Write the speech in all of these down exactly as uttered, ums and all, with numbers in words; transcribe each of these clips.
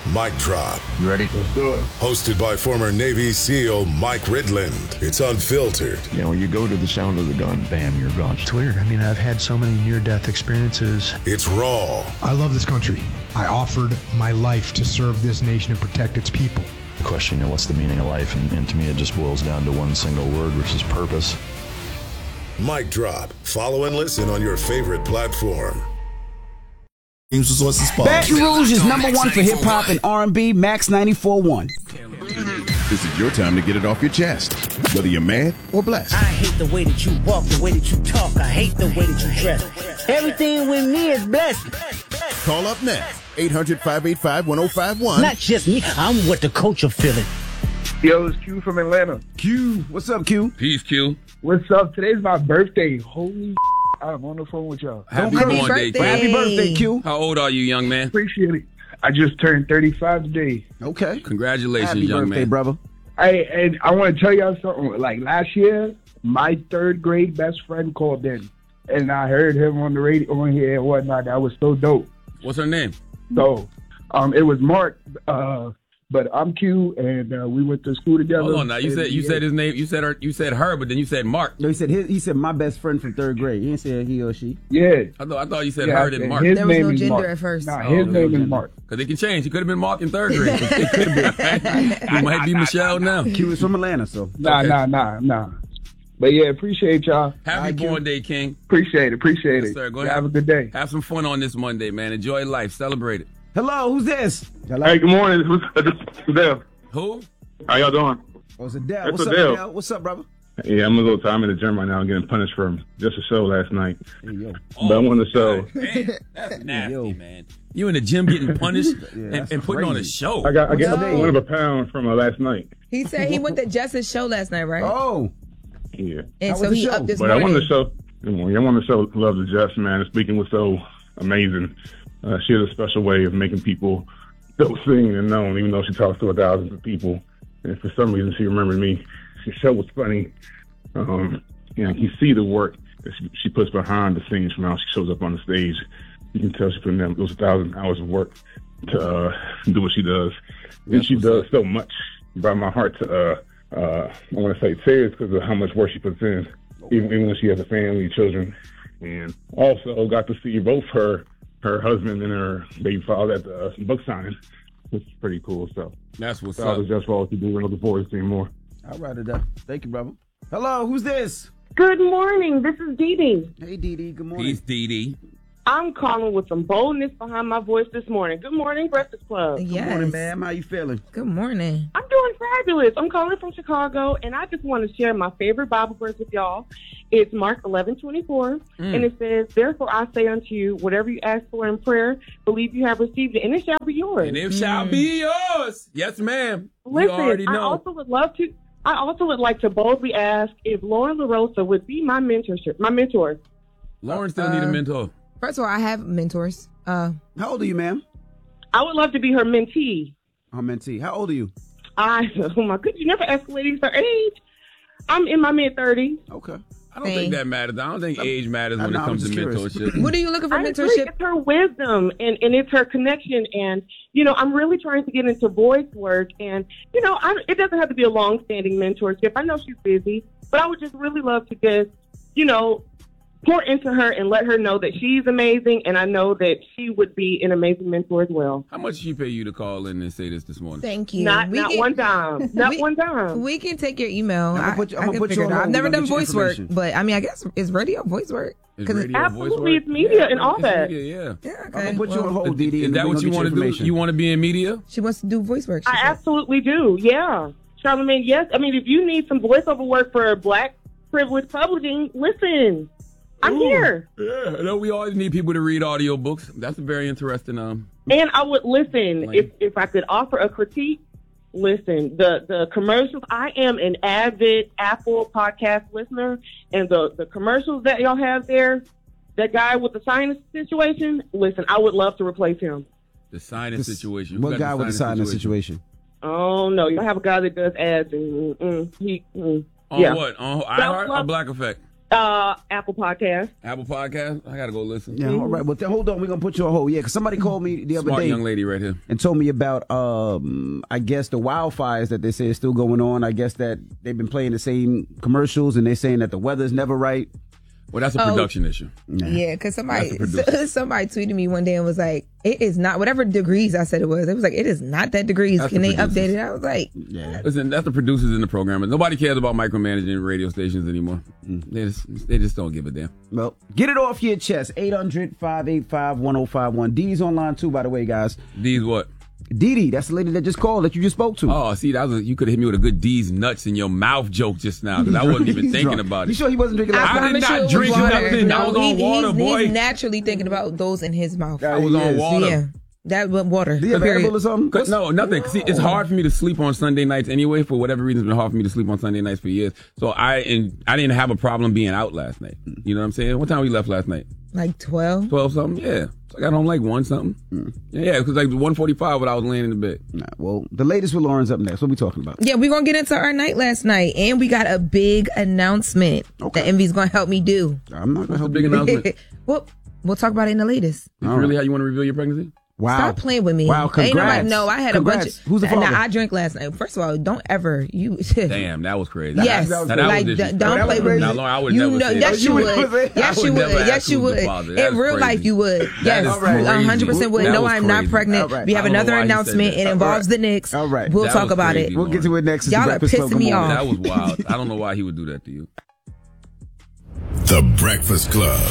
Mic Drop. You ready? Let's do it. Hosted by former Navy SEAL Mike Ridland. It's unfiltered. You know, when you go to the sound of the gun, bam, you're gone. It's weird. I mean, I've had so many near-death experiences. It's raw. I love this country. I offered my life to serve this nation and protect its people. The question, you know, what's the meaning of life? And, and to me, it just boils down to one single word, which is purpose. Mic Drop. Follow and listen on your favorite platform. Baton Rouge is number one for hip-hop and R and B, Max ninety-four point one. This is your time to get it off your chest, whether you're mad or blessed. I hate the way that you walk, the way that you talk. I hate the way that you dress. Everything with me is blessed. Call up next, eight hundred, five eight five, one oh five one. Not just me, I'm what the coach are feeling. Yo, it's Q from Atlanta. Q, what's up, Q? Peace, Q. What's up? Today's my birthday. Holy I'm on the phone with y'all. Happy, Happy born day, Q. Happy birthday, Q. How old are you, young man? Appreciate it. I just turned thirty-five today. Okay. Congratulations, Happy young birthday, man. brother. Hey, and I want to tell y'all something. Like last year, my third grade best friend called in, and I heard him on the radio on here and whatnot. That was so dope. What's her name? So, um, it was Mark, uh, but I'm Q, and uh, we went to school together. Hold on now. You said you yeah. said his name. You said her. You said her, but then you said Mark. No, he said his, he said my best friend from third grade. He didn't say he or she. Yeah. I thought I thought you said yeah, her then Mark. His There was name no is gender Mark. at first. Nah, Oh, his no name gender. is Mark. Because it can change. He could have been Mark in third grade. It could have been. He might be Michelle now. Q is from Atlanta, so. Nah, Okay. nah, nah, nah. But yeah, appreciate y'all. Happy born day, King. Appreciate it, appreciate Yes, it. sir. Go You ahead. Have a good day. Have some fun on this Monday, man. Enjoy life. Celebrate it. Hello, who's this? Hello. Hey, good morning. This is Dale. Who? How y'all doing? Oh, it's Adele. It's What's up, Adele. Adele? What's up, brother? Yeah, I'm a little tired. I'm in the gym right now. I'm getting punished for just a show last night. Hey, yo. But I won the show. Man, that's nasty, Yo. man. You in the gym getting punished Yeah, and, that's and putting on a crazy. show. I got I got No. one of a pound from uh, last night. He said he went to Jess's show last night, right? Oh. Yeah. and How so was the he show? up this But I morning. won the show. Good morning. I won the show. Love the Jess, man. The speaking was so amazing. Uh, she has a special way of making people feel seen and known, even though she talks to thousands of people. And for some reason, she remembered me. Her show was funny. Um, you know, you see the work that she, she puts behind the scenes from how she shows up on the stage. You can tell she put in them those thousand hours of work to uh, do what she does. And That's she what's does up. so much. Brought my heart to, uh, uh, I want to say tears because of how much work she puts in, even, even when she has a family, children. And also got to see both her her husband and her baby father at the uh, book signing, which is pretty cool. So That's what's that up. was just for all to do. We're looking forward to seeing more. All right, Adele. Thank you, brother. Hello, who's this? Good morning. This is Dee Dee. Hey, Dee Dee. Good morning. Peace, Dee Dee. I'm calling with some boldness behind my voice this morning. Good morning, Breakfast Club. Yes. Good morning, ma'am. How you feeling? Good morning. I'm doing fabulous. I'm calling from Chicago, and I just want to share my favorite Bible verse with y'all. It's Mark eleven twenty-four, Mm. and it says, "Therefore I say unto you, whatever you ask for in prayer, believe you have received it, and it shall be yours." And it shall be yours. Yes, ma'am. We Listen, already I know. also would love to. I also would like to boldly ask if Lauren LaRosa would be my mentorship, my mentor. Lauren still need a Uh, mentor. First of all, I have mentors. Uh, How old are you, ma'am? I would love to be her mentee. I'm mentee. How old are you? I, oh my goodness, you never ask ladies her age. I'm in my mid thirties. Okay. I don't think that matters. I don't think age matters when I know, it comes I'm to just curious. mentorship. what are you looking for I agree. mentorship? It's her wisdom and, and it's her connection. And, you know, I'm really trying to get into voice work. And, you know, I, it doesn't have to be a long-standing mentorship. I know she's busy, but I would just really love to just, you know, pour into her and let her know that she's amazing. And I know that she would be an amazing mentor as well. How much did she pay you to call in and say this this morning? Thank you. Not, We not can- one dime. Not we- one dime. We can take your email. I'm gonna I, put you- I'm I gonna can put you figure on it out. hold. I've never We're gonna done get you voice work, information. but I mean, I guess is radio voice work? Is 'Cause- radio voice Absolutely, work? it's media and all It's that. media, yeah. Yeah, okay. I'm going to put you on Well, hold, Dee Dee. Is and that we're what gonna you get want to do? information. You want to be in media? She wants to do voice work. she I said. absolutely do. Yeah. Charlamagne, yes. I mean, if you need some voiceover work for Black Privilege Publishing, listen. I'm Ooh. here. Yeah, I know we always need people to read audiobooks. That's a very interesting. Um, And I would listen Like- if, if I could offer a critique. Listen, the, the commercials, I am an avid Apple podcast listener, and the, the commercials that y'all have there, that guy with the sinus situation, listen, I would love to replace him. the sinus This- situation. Who What got guy with the sinus situation? Oh, no, you have a guy that does ads, and mm, he, mm, On yeah. what? On Y'all iHeart or love- Black Effect? Uh, Apple Podcast. Apple Podcast? I got to go listen. Yeah, all right. Well, th- hold on. We're going to put you on hold. Yeah, because somebody called me the other Smart day. young lady right here. And told me about, um, I guess, the wildfires that they say is still going on. I guess that they've been playing the same commercials, and they're saying that the weather's never right. Well, that's a Oh. production issue. Yeah, because somebody That's the producer. somebody tweeted me one day and was like, "It is not whatever degrees I said it was." It was like, "It is not that degrees." That's Can the they update producers. it? I was like, Yeah. Listen, that's the producers in the program. Nobody cares about micromanaging radio stations anymore. They just, they just don't give a damn. Well, get it off your chest. eight hundred, five eight five, one oh five one. Dee's online too, by the way, guys. Dee's what? Dee Dee, that's the lady that just called that you just spoke to. Oh, see, that was a, you could have hit me with a good D's nuts in your mouth joke just now, because I wasn't even He's thinking drunk. about it. You sure he wasn't drinking last I night? did promise you it not was drink water. nothing. No, I was on he- water, he's, boy. He's naturally thinking about those in his mouth. I was on water. Yeah, that was water. Do you have Period. Edible or something? Cause, no, nothing. See, it's hard for me to sleep on Sunday nights anyway. For whatever reason, it's been hard for me to sleep on Sunday nights for years. So I and I didn't have a problem being out last night. You know what I'm saying? What time we left last night? Like twelve. Twelve something. Yeah. So I got home like one something. Mm. Yeah, because like one forty-five when I was laying in the bed. Nah, well, the latest with Lauren's up next. What are we talking about? Yeah, we're gonna get into our night last night, and we got a big announcement that Envy's gonna help me do. I'm not gonna help Big you. announcement. well, we'll talk about it in the latest. Is really how you want to reveal your pregnancy? Wow. Stop playing with me. Wow, Ain't congrats. nobody, no, I had Congrats. a bunch of. Who's the Now, father? I drank last night. First of all, don't ever you. Damn, that was crazy. Yes, Now, that like was d- disrespectful. don't play with me. Now, Lauren, I would you never know, say yes, that. you would. I Yes, would you never would. ask Yes, you who's the would. father. In That's real crazy. life, you would. That Yes, is crazy. one hundred percent would. That No, was I'm not crazy. pregnant. All right. We have I don't know another why he said announcement. that. It All involves right. the Knicks. All right. We'll That talk was about crazy, it. We'll get to it next. It's Y'all the are Breakfast Club. pissing me Come on. off. That was wild. I don't know why he would do that to you. The Breakfast Club.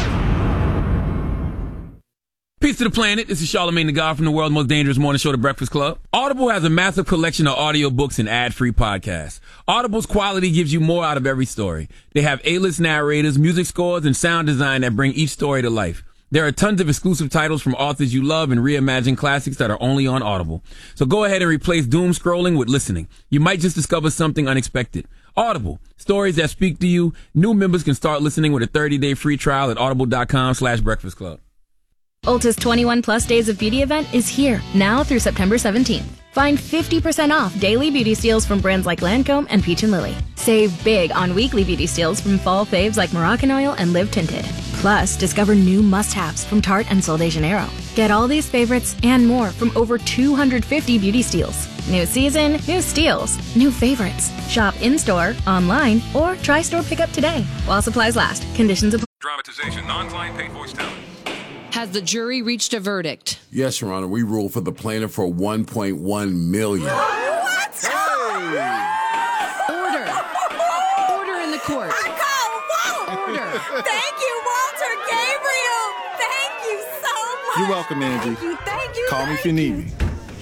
Peace to the planet. This is Charlamagne the God from the world's most dangerous morning show, The Breakfast Club. Audible has a massive collection of audiobooks and ad-free podcasts. Audible's quality gives you more out of every story. They have A-list narrators, music scores, and sound design that bring each story to life. There are tons of exclusive titles from authors you love and reimagined classics that are only on Audible. So go ahead and replace doom scrolling with listening. You might just discover something unexpected. Audible. Stories that speak to you. New members can start listening with a thirty-day free trial at audible.com slash breakfast club. Ulta's twenty-one plus days of beauty event is here, now through September seventeenth. Find fifty percent off daily beauty steals from brands like Lancome and Peach and Lily. Save big on weekly beauty steals from fall faves like Moroccan and Live Tinted. Plus, discover new must-haves from Tarte and Sol de Janeiro. Get all these favorites and more from over two hundred fifty beauty steals. New season, new steals, new favorites. Shop in-store, online, or try store pickup today while supplies last. Conditions apply. Dramatization, non-client paid voice talent. Has the jury reached a verdict? Yes, Your Honor. We ruled for the plaintiff for one point one million dollars. What? Order. Order in the court. Order. Thank you, Walter Gabriel. Thank you so much. You're welcome, Angie. Thank you, thank you. Call me if you need me.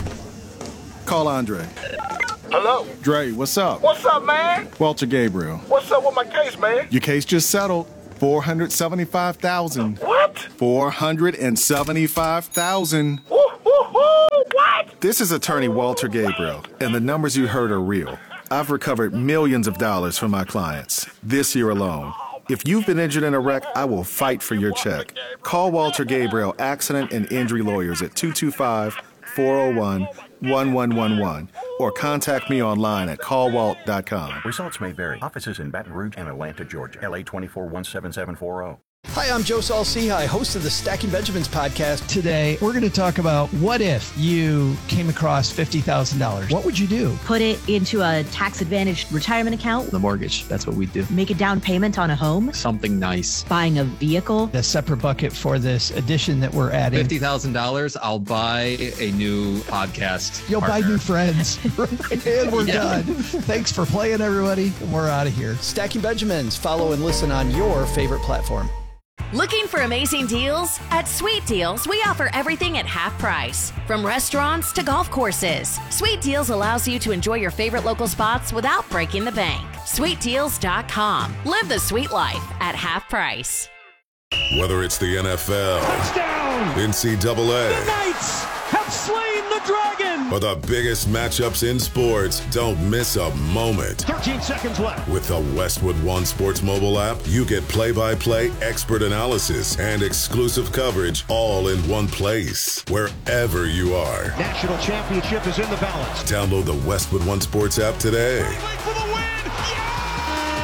Call Andre. Hello? Dre, what's up? What's up, man? Walter Gabriel. What's up with my case, man? Your case just settled. four hundred seventy-five thousand dollars. What? four hundred seventy-five thousand dollars. Woo, woo, woo. What? This is attorney Walter Gabriel, and the numbers you heard are real. I've recovered millions of dollars from my clients this year alone. If you've been injured in a wreck, I will fight for your check. Call Walter Gabriel Accident and Injury Lawyers at two two five, four oh one, one one one one or contact me online at call walt dot com. Results may vary. Offices in Baton Rouge and Atlanta, Georgia. L A twenty-four one seven seven four zero. Hi, I'm Joe Saul-Sehy, host of the Stacking Benjamins podcast. Today, we're going to talk about what if you came across fifty thousand dollars? What would you do? Put it into a tax-advantaged retirement account. The mortgage, that's what we do. Make a down payment on a home. Something nice. Buying a vehicle. A separate bucket for this addition that we're adding. fifty thousand dollars, I'll buy a new podcast You'll partner. buy new friends. And we're Yeah. done. Thanks for playing, everybody. We're out of here. Stacking Benjamins. Follow and listen on your favorite platform. Looking for amazing deals? At Sweet Deals, we offer everything at half price. From restaurants to golf courses, Sweet Deals allows you to enjoy your favorite local spots without breaking the bank. sweet deals dot com. Live the sweet life at half price. Whether it's the N F L, Touchdown! N C double A, The Knights have slain the dragon! or the biggest matchups in sports, don't miss a moment. thirteen seconds left. With the Westwood One Sports mobile app, you get play-by-play expert analysis and exclusive coverage all in one place, wherever you are. National championship is in the balance. Download the Westwood One Sports app today.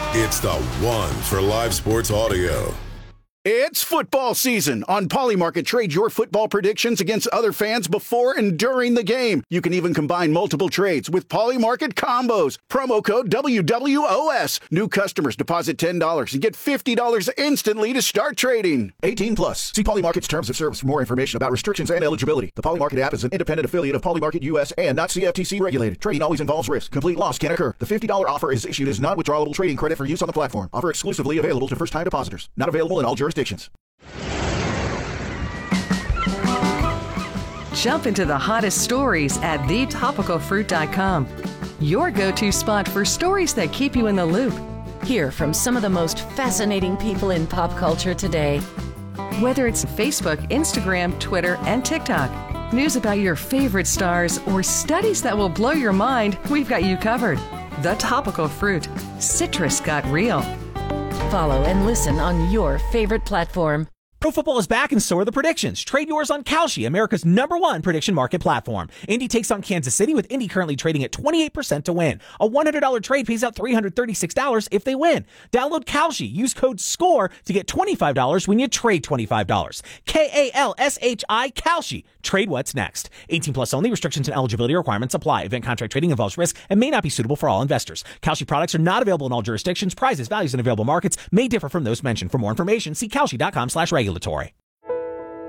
It's the one for live sports audio. It's football season. On Polymarket, trade your football predictions against other fans before and during the game. You can even combine multiple trades with Polymarket combos. Promo code W W O S. New customers deposit ten dollars and get fifty dollars instantly to start trading. eighteen plus. See Polymarket's terms of service for more information about restrictions and eligibility. The Polymarket app is an independent affiliate of Polymarket U S and not C F T C regulated. Trading always involves risk. Complete loss can occur. The fifty dollars offer is issued as non-withdrawable trading credit for use on the platform. Offer exclusively available to first-time depositors. Not available in all jurisdictions. Jump into the hottest stories at the topical fruit dot com. Your go-to spot for stories that keep you in the loop. Hear from some of the most fascinating people in pop culture today. Whether it's Facebook, Instagram, Twitter, and TikTok, news about your favorite stars, or studies that will blow your mind, we've got you covered. The Topical Fruit. Citrus got real. Follow and listen on your favorite platform. Pro football is back and so are the predictions. Trade yours on Kalshi, America's number one prediction market platform. Indy takes on Kansas City, with Indy currently trading at twenty-eight percent to win. A one hundred dollars trade pays out three hundred thirty-six dollars if they win. Download Kalshi. Use code SCORE to get twenty-five dollars when you trade twenty-five dollars. K A L S H I, Kalshi. Trade what's next. eighteen plus only. Restrictions and eligibility requirements apply. Event contract trading involves risk and may not be suitable for all investors. Kalshi products are not available in all jurisdictions. Prices, values, and available markets may differ from those mentioned. For more information, see Kalshi dot com slash regulatory.